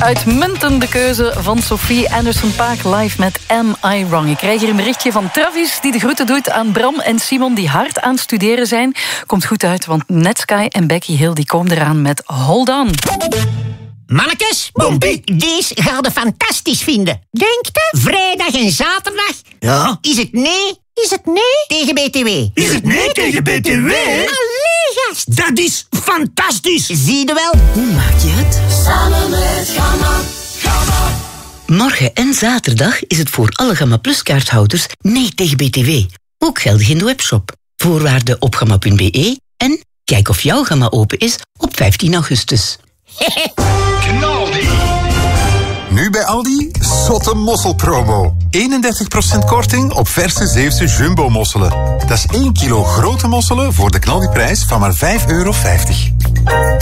Uitmuntende keuze van Sophie Anderson-Paak live met Am I Wrong. Ik krijg hier een berichtje van Travis die de groeten doet aan Bram en Simon die hard aan het studeren zijn. Komt goed uit, want Netsky en Becky Hill die komen eraan met Hold On. Mannekes, deze gaan we fantastisch vinden. Denkt u? Vrijdag en zaterdag? Ja. Is het nee? Is het nee? Tegen BTW. Is het nee tegen BTW? Allee, gast. Dat is fantastisch. Zie je wel? Hoe maak je het? Samen met Gamma. Morgen en zaterdag is het voor alle Gamma Plus kaarthouders nee tegen BTW. Ook geldig in de webshop. Voorwaarden op gamma.be en kijk of jouw Gamma open is op 15 augustus. Knaldi. Nu bij Aldi, zotte mosselpromo. 31% korting op verse Zeeuwse jumbo-mosselen. Dat is 1 kilo grote mosselen voor de knaldiprijs van maar €5,50.